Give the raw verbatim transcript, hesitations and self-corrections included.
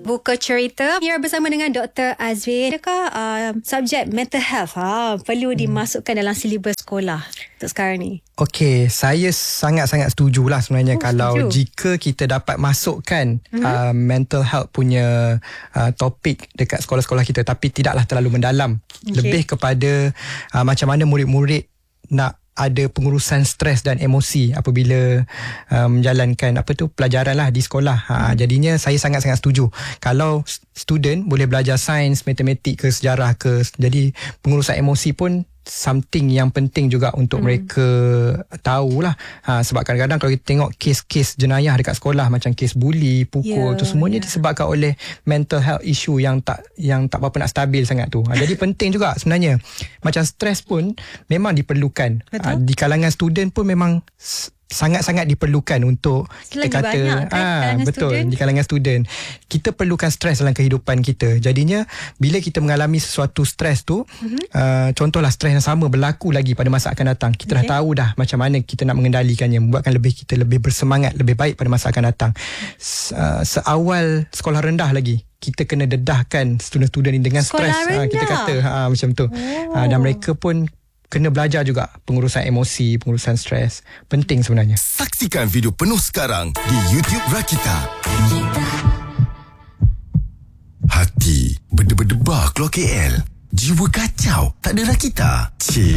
Buka cerita. Mira bersama dengan Doktor Azwin. Adakah uh, subjek mental health ha, perlu hmm. dimasukkan dalam silibus sekolah untuk sekarang ni? Okey, saya sangat-sangat setuju lah sebenarnya. Oh, kalau setuju. jika kita dapat masukkan mm-hmm. uh, mental health punya uh, topik dekat sekolah-sekolah kita, tapi tidaklah terlalu mendalam. Okay. Lebih kepada uh, macam mana murid-murid nak ada pengurusan stres dan emosi apabila uh, menjalankan apa tu pelajaran lah di sekolah. Ha, hmm. Jadinya saya sangat-sangat setuju. Kalau student boleh belajar sains, matematik ke sejarah ke, jadi pengurusan emosi pun something yang penting juga untuk hmm. mereka tahulah. Ha, sebab kadang-kadang kalau kita tengok kes-kes jenayah dekat sekolah macam kes buli, pukul yeah, tu semuanya yeah. disebabkan oleh mental health issue yang tak yang tak berapa nak stabil sangat tu. Ha, jadi penting juga sebenarnya. Macam stres pun memang diperlukan. Ha, di kalangan student pun memang sangat-sangat diperlukan untuk Selagi kita kata banyak, kan, ah betul student. Di kalangan student kita perlukan stres dalam kehidupan kita. Jadinya bila kita mengalami sesuatu stres tu mm-hmm. uh, contohlah stres yang sama berlaku lagi pada masa akan datang, kita okay. dah tahu dah macam mana kita nak mengendalikannya, membuatkan lebih kita lebih bersemangat, lebih baik pada masa akan datang. Uh, seawal sekolah rendah lagi kita kena dedahkan student-student ini dengan stres, uh, kita kata uh, macam tu. Oh. Uh, dan mereka pun kena belajar juga pengurusan emosi, pengurusan stres. Penting sebenarnya. Saksikan video penuh sekarang di YouTube Rakita. Hati berdebar-debar keluar K L. Jiwa kacau, tak ada Rakita. Cik.